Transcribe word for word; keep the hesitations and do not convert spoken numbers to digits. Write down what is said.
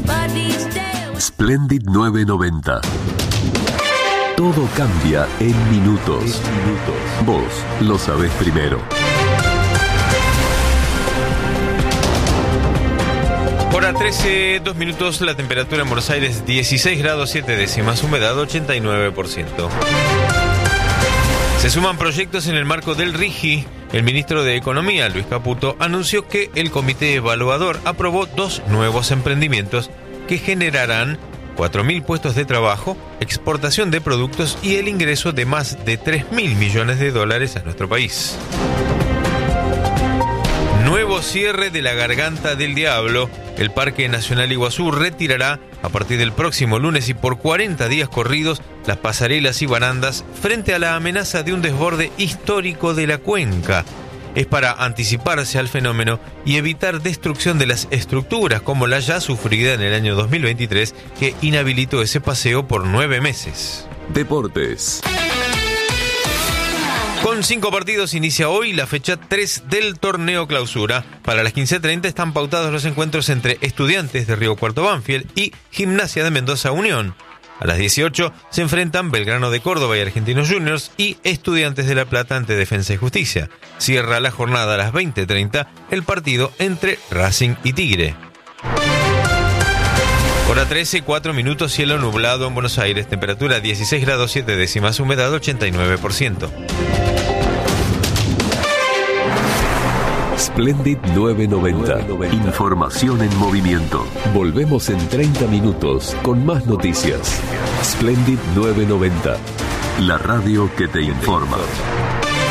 Splendid nueve noventa. Todo cambia en minutos. Vos lo sabés primero. Hora trece, dos minutos, la temperatura en Buenos Aires dieciséis grados siete décimas, humedad ochenta y nueve por ciento. Se suman proyectos en el marco del RIGI. El ministro de Economía, Luis Caputo, anunció que el comité evaluador aprobó dos nuevos emprendimientos que generarán cuatro mil puestos de trabajo, exportación de productos y el ingreso de más de tres mil millones de dólares a nuestro país. Nuevo cierre de la Garganta del Diablo. El Parque Nacional Iguazú retirará a partir del próximo lunes y por cuarenta días corridos las pasarelas y barandas frente a la amenaza de un desborde histórico de la cuenca. Es para anticiparse al fenómeno y evitar destrucción de las estructuras como la ya sufrida en el año dos mil veintitrés, que inhabilitó ese paseo por nueve meses. Deportes. Con cinco partidos inicia hoy la fecha tres del torneo clausura. Para las quince treinta están pautados los encuentros entre Estudiantes de Río Cuarto Banfield y Gimnasia de Mendoza Unión. A las dieciocho se enfrentan Belgrano de Córdoba y Argentinos Juniors y Estudiantes de La Plata ante Defensa y Justicia. Cierra la jornada a las veinte treinta el partido entre Racing y Tigre. Hora trece, cuatro minutos, cielo nublado en Buenos Aires, temperatura dieciséis grados siete décimas, humedad ochenta y nueve por ciento. Splendid nueve noventa. Información en movimiento. Volvemos en treinta minutos con más noticias. Splendid nueve noventa. La radio que te informa.